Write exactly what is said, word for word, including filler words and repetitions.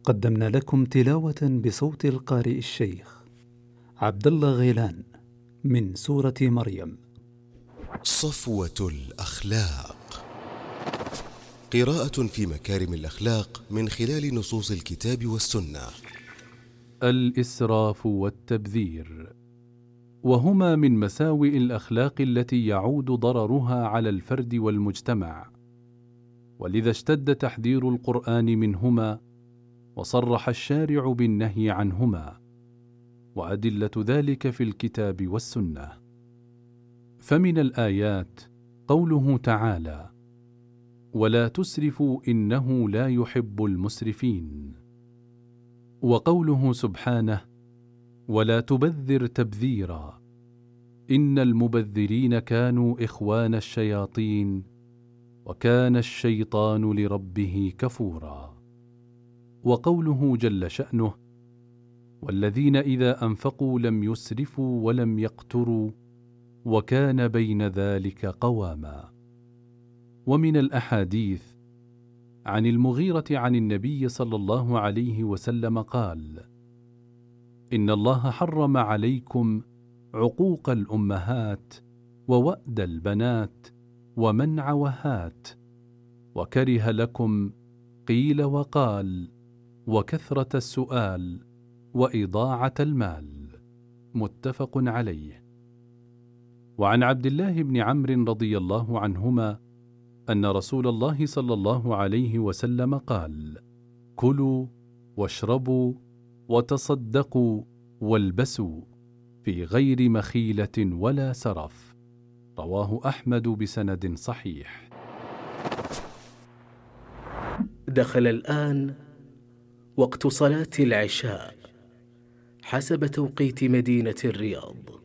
قدمنا لكم تلاوة بصوت القارئ الشيخ عبد الله غيلان من سورة مريم. صفوة الأخلاق، قراءة في مكارم الأخلاق من خلال نصوص الكتاب والسنة. الإسراف والتبذير، وهما من مساوئ الأخلاق التي يعود ضررها على الفرد والمجتمع، ولذا اشتد تحذير القرآن منهما، وصرح الشارع بالنهي عنهما، وأدلة ذلك في الكتاب والسنة. فمن الآيات قوله تعالى: ولا تسرفوا إنه لا يحب المسرفين، وقوله سبحانه: ولا تبذر تبذيرا إن المبذرين كانوا إخوان الشياطين وكان الشيطان لربه كفورا. وقوله جل شأنه: والذين إذا أنفقوا لم يسرفوا ولم يقتروا وكان بين ذلك قواما. ومن الأحاديث عن المغيرة عن النبي صلى الله عليه وسلم قال: إن الله حرم عليكم عقوق الأمهات ووأد البنات ومنع وهات، وكره لكم قيل وقال وكثرة السؤال وإضاعة المال. متفق عليه. وعن عبد الله بن عمرو رضي الله عنهما أن رسول الله صلى الله عليه وسلم قال: كلوا واشربوا وتصدقوا والبسوا في غير مخيلة ولا سرف. رواه أحمد بسند صحيح. دخل الآن وقت صلاة العشاء حسب توقيت مدينة الرياض.